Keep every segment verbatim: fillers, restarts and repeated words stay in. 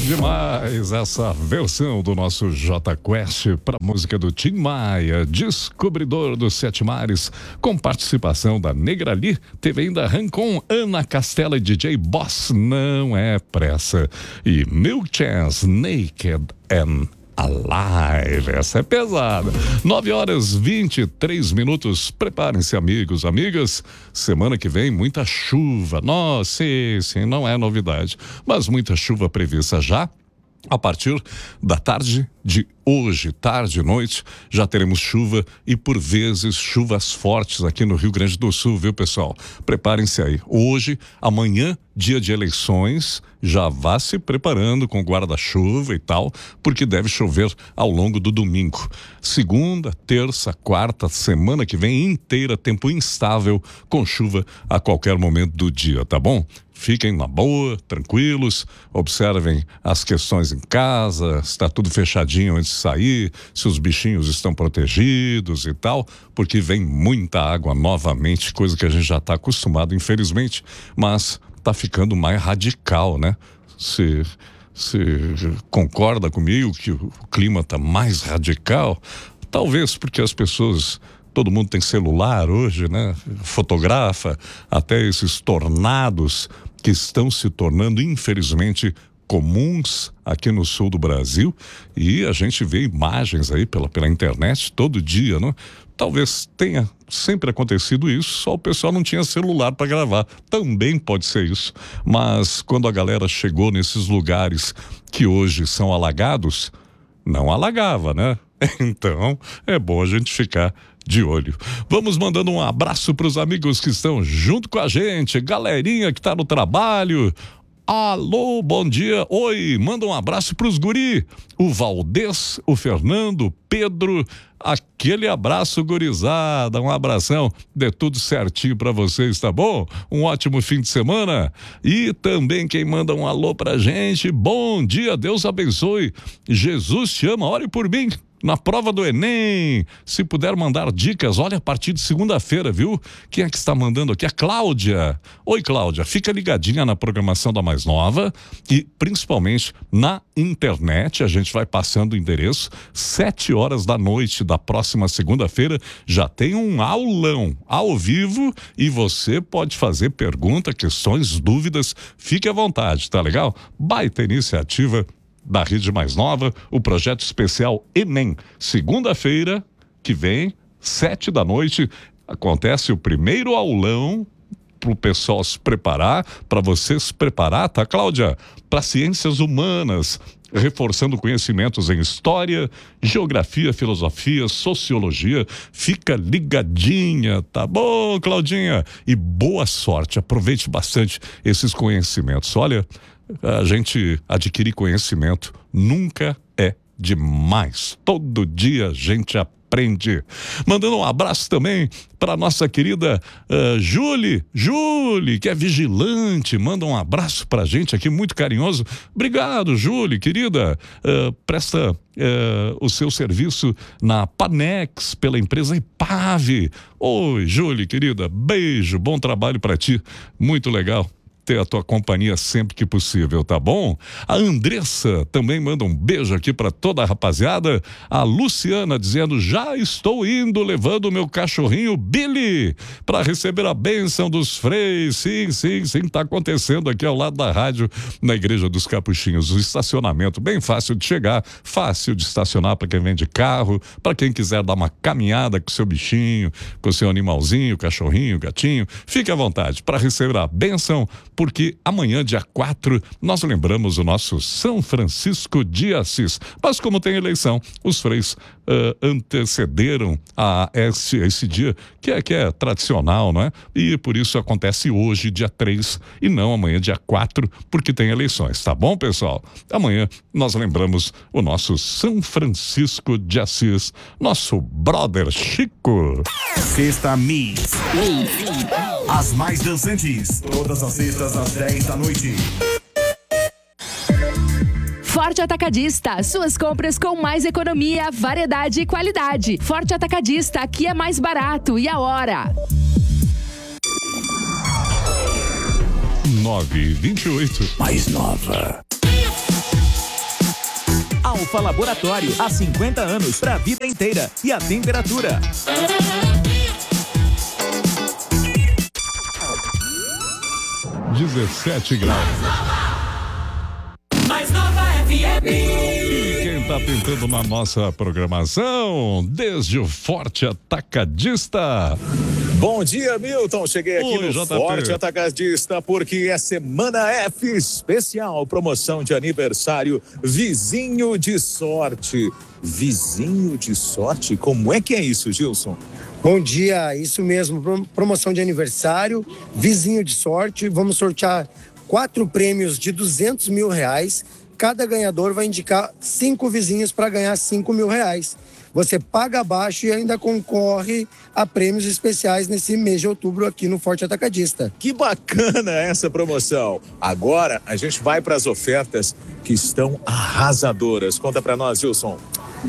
demais essa versão do nosso J Quest para a música do Tim Maia, Descobridor dos Sete Mares, com participação da Negrali. Teve ainda Rancon, Ana Castela e D J Boss, Não É Pressa. E Milk Chance, Naked and Alive. Essa é pesada. nove horas e vinte e três minutos. Preparem-se, amigos, amigas. Semana que vem, muita chuva. Nossa, sim, sim, não é novidade. Mas muita chuva prevista já. A partir da tarde de hoje, tarde e noite, já teremos chuva e, por vezes, chuvas fortes aqui no Rio Grande do Sul, viu, pessoal? Preparem-se aí. Hoje, amanhã, dia de eleições, já vá se preparando com guarda-chuva e tal, porque deve chover ao longo do domingo. Segunda, terça, quarta, semana que vem inteira, tempo instável, com chuva a qualquer momento do dia, tá bom? Fiquem na boa, tranquilos, observem as questões em casa, se está tudo fechadinho antes de sair, se os bichinhos estão protegidos e tal, porque vem muita água novamente, coisa que a gente já está acostumado, infelizmente, mas está ficando mais radical, né? Se, se concorda comigo que o clima está mais radical, talvez porque as pessoas... Todo mundo tem celular hoje, né? Fotografa, até esses tornados que estão se tornando, infelizmente, comuns aqui no sul do Brasil. E a gente vê imagens aí pela, pela internet todo dia, né? Talvez tenha sempre acontecido isso, só o pessoal não tinha celular para gravar. Também pode ser isso. Mas quando a galera chegou nesses lugares que hoje são alagados, não alagava, né? Então, é bom a gente ficar de olho. Vamos mandando um abraço para os amigos que estão junto com a gente, galerinha que está no trabalho. Alô, bom dia. Oi, manda um abraço para os guri. O Valdez, o Fernando, o Pedro. Aquele abraço, gurizada. Um abração. Dê tudo certinho para vocês, tá bom? Um ótimo fim de semana. E também quem manda um alô pra gente. Bom dia, Deus abençoe. Jesus te ama, ore por mim. Na prova do Enem, se puder mandar dicas, olha, a partir de segunda-feira, viu? Quem é que está mandando aqui? A Cláudia. Oi, Cláudia, fica ligadinha na programação da Mais Nova e principalmente na internet, a gente vai passando o endereço, sete horas da noite da próxima segunda-feira, já tem um aulão ao vivo e você pode fazer pergunta, questões, dúvidas, fique à vontade, tá legal? Baita iniciativa da Rede Mais Nova, o projeto especial Enem. Segunda-feira que vem, sete da noite, acontece o primeiro aulão para o pessoal se preparar, para você se preparar, tá, Cláudia? Para ciências humanas, reforçando conhecimentos em história, geografia, filosofia, sociologia. Fica ligadinha, tá bom, Claudinha? E boa sorte, aproveite bastante esses conhecimentos. Olha, a gente adquirir conhecimento nunca é demais. Todo dia a gente aprende. Mandando um abraço também para nossa querida uh, Julie, Julie, que é vigilante, manda um abraço pra gente aqui, muito carinhoso. Obrigado, Julie, querida. Uh, presta uh, o seu serviço na Panex, pela empresa Ipave. Oi, Julie, querida, beijo, bom trabalho pra ti, muito legal ter a tua companhia sempre que possível, tá bom? A Andressa também manda um beijo aqui para toda a rapaziada. A Luciana dizendo, já estou indo levando o meu cachorrinho Billy para receber a bênção dos freis. Sim, sim, sim, tá acontecendo aqui ao lado da rádio, na Igreja dos Capuchinhos. O estacionamento bem fácil de chegar, fácil de estacionar para quem vem de carro, para quem quiser dar uma caminhada com o seu bichinho, com o seu animalzinho, cachorrinho, gatinho. Fique à vontade para receber a bênção, porque amanhã, dia quatro, nós lembramos o nosso São Francisco de Assis. Mas como tem eleição, os freis uh, antecederam a esse, esse dia, que é, que é tradicional, não é? E por isso acontece hoje, dia três, e não amanhã, dia quatro, porque tem eleições, tá bom, pessoal? Amanhã nós lembramos o nosso São Francisco de Assis, nosso brother Chico. Sexta Mix. As mais dançantes, todas as sextas às dez da noite. Forte Atacadista, suas compras com mais economia, variedade e qualidade. Forte Atacadista, aqui é mais barato. E a hora? nove e vinte e oito. Mais Nova. Alfa Laboratório, há cinquenta anos, para a vida inteira. E a temperatura? dezessete graus. Mais nova F M. E quem tá pintando na nossa programação, desde o Forte Atacadista. Bom dia, Milton. Cheguei aqui Oi, no J P. Forte Atacadista porque é Semana F especial, promoção de aniversário Vizinho de Sorte. Vizinho de Sorte? Como é que é isso, Gilson? Bom dia, isso mesmo, promoção de aniversário, Vizinho de Sorte. Vamos sortear quatro prêmios de duzentos mil reais. Cada ganhador vai indicar cinco vizinhos para ganhar cinco mil reais. Você paga abaixo e ainda concorre a prêmios especiais nesse mês de outubro aqui no Forte Atacadista. Que bacana essa promoção. Agora a gente vai para as ofertas que estão arrasadoras. Conta para nós, Gilson.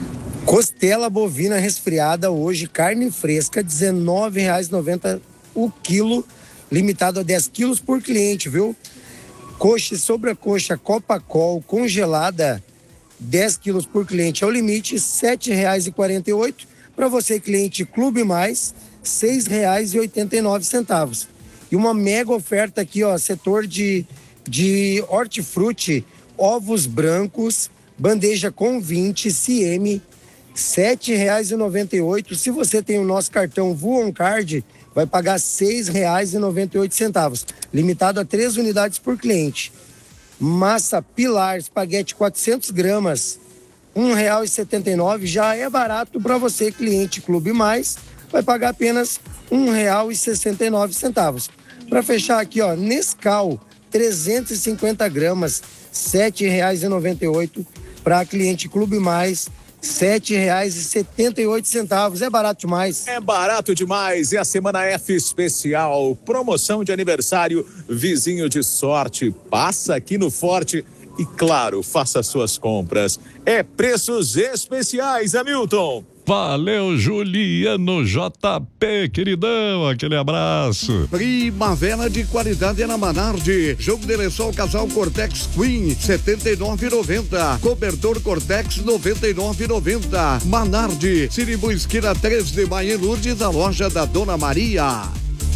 Costela bovina resfriada hoje, carne fresca, dezenove reais e noventa centavos o quilo, limitado a dez quilos por cliente, viu? Coxa e sobrecoxa Copacol congelada, dez quilos por cliente é o limite, sete reais e quarenta e oito centavos. Para você, cliente Clube Mais, seis reais e oitenta e nove centavos. E uma mega oferta aqui, ó, setor de, de hortifruti, ovos brancos, bandeja com vinte, C M, sete reais e noventa e oito centavos. Se você tem o nosso cartão Voon Card, vai pagar seis reais e noventa e oito centavos. Limitado a três unidades por cliente. Massa Pilar, espaguete quatrocentos gramas, um real e setenta e nove centavos. Já é barato para você, cliente Clube Mais. Vai pagar apenas um real e sessenta e nove centavos. Para fechar aqui, ó, Nescau, trezentos e cinquenta gramas, sete reais e noventa e oito centavos. Para cliente Clube Mais, sete reais e setenta e oito centavos. É barato demais. É barato demais. E a Semana F especial, promoção de aniversário Vizinho de Sorte. Passa aqui no Forte e, claro, faça suas compras. É preços especiais, Hamilton. Valeu, Juliano J P, queridão, aquele abraço. Primavera de qualidade é na Manardi. Jogo de lençol casal Cortex Queen, setenta e nove reais e noventa centavos. Cobertor Cortex, noventa e nove reais e noventa centavos. Manardi, Siribu Esquina três de Maio em Lourdes, a loja da Dona Maria.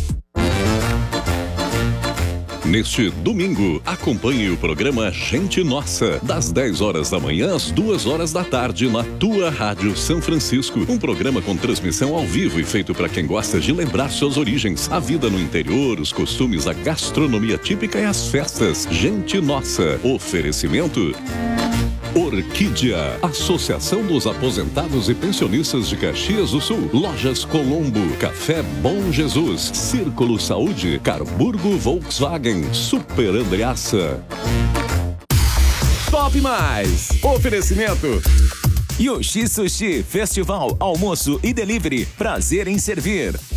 Neste domingo, acompanhe o programa Gente Nossa, das dez horas da manhã às duas horas da tarde, na tua Rádio São Francisco. Um programa com transmissão ao vivo e feito para quem gosta de lembrar suas origens, a vida no interior, os costumes, a gastronomia típica e as festas. Gente Nossa. Oferecimento Orquídea, Associação dos Aposentados e Pensionistas de Caxias do Sul, Lojas Colombo, Café Bom Jesus, Círculo Saúde, Carburgo Volkswagen, Super Andreaça. Top Mais. Oferecimento Yoshi Sushi, Festival, Almoço e Delivery. Prazer em servir.